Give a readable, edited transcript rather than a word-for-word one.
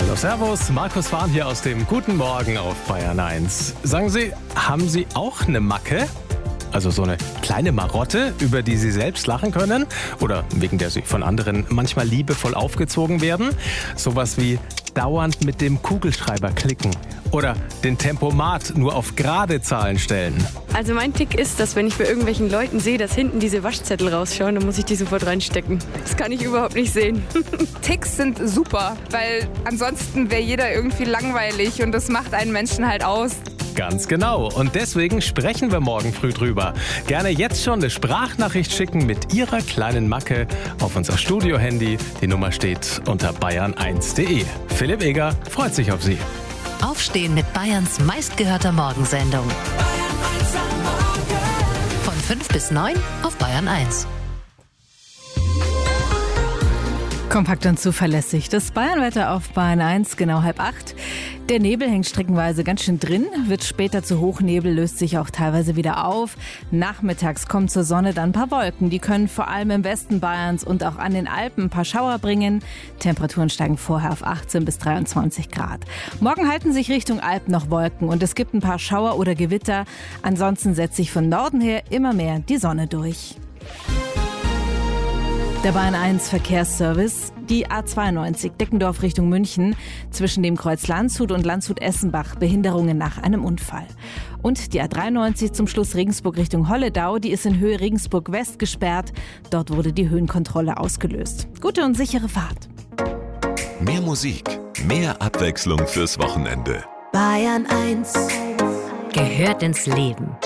Hallo, servus, Markus Fahn hier aus dem Guten Morgen auf Bayern 1. Sagen Sie, haben Sie auch eine Macke? Also so eine kleine Marotte, über die Sie selbst lachen können? Oder wegen der Sie von anderen manchmal liebevoll aufgezogen werden? Sowas wie dauernd mit dem Kugelschreiber klicken. Oder den Tempomat nur auf gerade Zahlen stellen. Also mein Tick ist, dass wenn ich bei irgendwelchen Leuten sehe, dass hinten diese Waschzettel rausschauen, dann muss ich die sofort reinstecken. Das kann ich überhaupt nicht sehen. Ticks sind super, weil ansonsten wäre jeder irgendwie langweilig und das macht einen Menschen halt aus. Ganz genau. Und deswegen sprechen wir morgen früh drüber. Gerne jetzt schon eine Sprachnachricht schicken mit Ihrer kleinen Macke auf unser Studio-Handy. Die Nummer steht unter bayern1.de. Philipp Eger freut sich auf Sie. Aufstehen mit Bayerns meistgehörter Morgensendung. Von 5 bis 9 auf Bayern 1. Kompakt und zuverlässig. Das Bayernwetter auf Bayern 1, genau 7:30. Der Nebel hängt streckenweise ganz schön drin, wird später zu Hochnebel, löst sich auch teilweise wieder auf. Nachmittags kommen zur Sonne dann ein paar Wolken. Die können vor allem im Westen Bayerns und auch an den Alpen ein paar Schauer bringen. Temperaturen steigen vorher auf 18 bis 23 Grad. Morgen halten sich Richtung Alpen noch Wolken und es gibt ein paar Schauer oder Gewitter. Ansonsten setzt sich von Norden her immer mehr die Sonne durch. Der Bayern 1 Verkehrsservice, die A92 Deckendorf Richtung München, zwischen dem Kreuz Landshut und Landshut-Essenbach, Behinderungen nach einem Unfall. Und die A93 zum Schluss Regensburg Richtung Holledau, die ist in Höhe Regensburg West gesperrt. Dort wurde die Höhenkontrolle ausgelöst. Gute und sichere Fahrt. Mehr Musik, mehr Abwechslung fürs Wochenende. Bayern 1 gehört ins Leben.